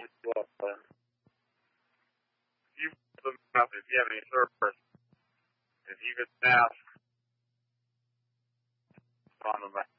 Well, you look up if you have any service. If you could ask on the